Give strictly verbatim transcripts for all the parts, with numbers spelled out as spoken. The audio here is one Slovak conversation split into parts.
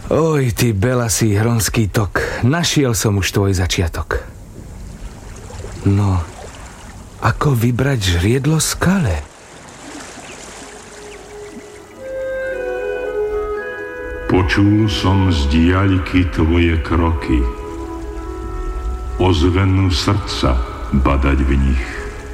Oj, ty belasý hronský tok, našiel som už tvoj začiatok. No, ako vybrať žriedlo skale? Počul som z diaľky tvoje kroky, ozvenu srdca badať v nich.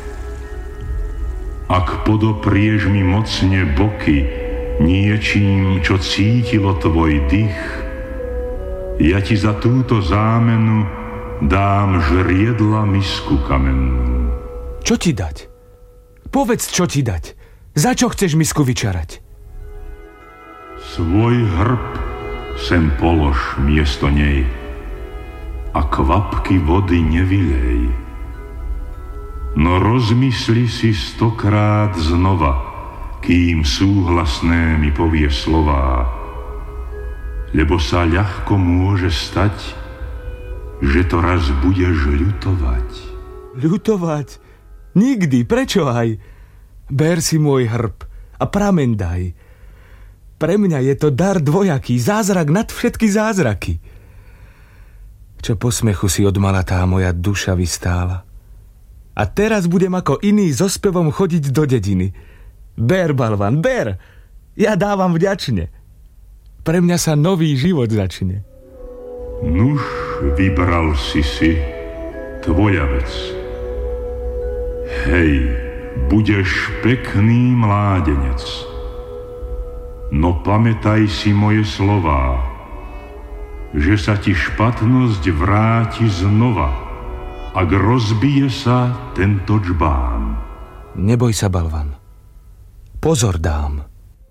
Ak podoprieš mi mocne boky niečím, čo cítilo tvoj dých, ja ti za túto zámenu dám žriedla misku kamennú. Čo ti dať? Povedz, čo ti dať. Za čo chceš misku vyčarať? Svoj hrb sem polož miesto nej a kvapky vody nevylej. No rozmysli si stokrát znova, kým súhlasné mi povie slová, lebo sa ľahko môže stať, že to raz budeš ľutovať. Ľutovať? Nikdy, prečo aj? Ber si môj hrb a prameň daj. Pre mňa je to dar dvojaký, zázrak nad všetky zázraky. Čo po smechu si odmala tá moja duša vystála. A teraz budem ako iný so spevom chodiť do dediny. Ber, balvan, ber! Ja dávam vďačne. Pre mňa sa nový život začne. Nuž, vybral si si, tvoja vec. Hej, budeš pekný mládenec. No pamätaj si moje slová, že sa ti špatnosť vráti znova, ak rozbije sa tento džbán. Neboj sa, balvan. Pozor dám.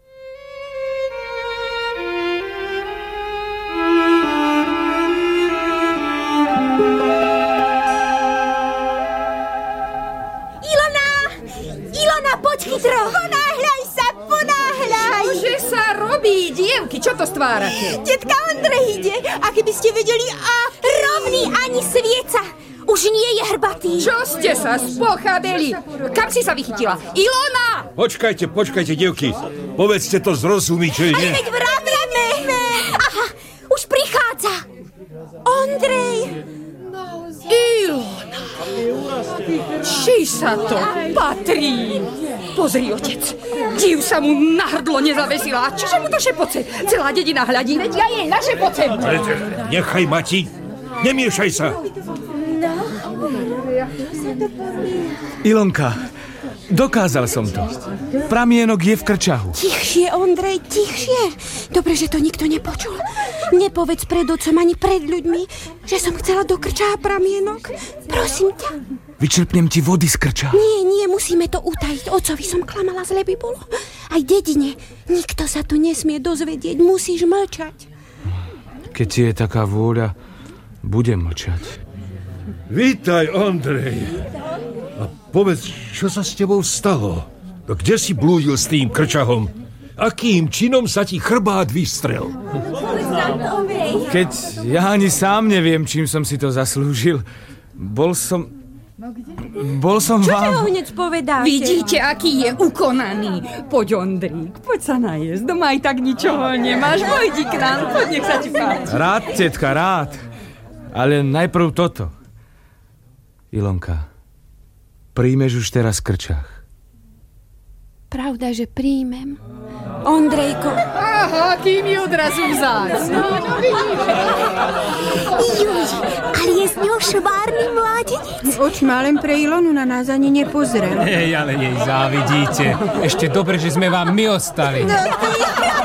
Ilona! Ilona, poď chytro! Ponáhľaj sa, ponáhľaj! Čože sa robí, dievky? Čo to stvárate? Tetka Ondrej ide, a keby ste vedeli, a rovný ani svieca. Už nie je hrbatý. Čo ste sa spochabeli? Kam si sa vychytila? Ilona! Počkajte, počkajte, dievky. Povedzte to zrozumiteľne. Ale veď vravíme. Aha, už prichádza. Ondrej. Ilona. Či sa to patrí? Pozri, otec. Div sa mu na hrdlo nezavesila. Čiže mu to šepoce? Celá dedina hľadí, veď ja jej našepocem. Nechaj, Mati. Nemiešaj sa. Ilonka, dokázal som to. Pramienok je v krčahu. Tichšie, Ondrej, tichšie. Dobre, že to nikto nepočul. Nepovedz pred otcom ani pred ľuďmi, že som chcela do krčaha pramienok. Prosím ťa. Vyčerpnem ti vody z krčaha. Nie, nie, musíme to utajiť. Otcovi som klamala, zle by bolo. Aj dedine. Nikto sa tu nesmie dozvedieť. Musíš mlčať. Keď ti je taká vôľa, budem mlčať. Vítaj, Ondrej. A povedz, čo sa s tebou stalo? Kde si blúdil s tým krčahom? Akým činom sa ti chrbát vystrel? Keď ja ani sám neviem, čím som si to zaslúžil. Bol som... Bol som Čo vám... Čo hneď povedáte? Vidíte, aký je ukonaný. Poď, Ondrík, poď sa najesť. Doma aj tak ničoho nemáš. Pojdi k nám, poď, nech sa ti páči. Rád, tetka, rád. Ale najprv toto. Ilonka, príjmeš už teraz krčach? Pravda, že príjmem. Ondrejko. Aha, kým ju odrazu vzácť. Juj, ale je z ňou švárny mládenec. Oč má len pre Ilonu, na nás ani nepozrel. Hej, ale jej závidíte. Ešte dobre, že sme vám my ostali. No,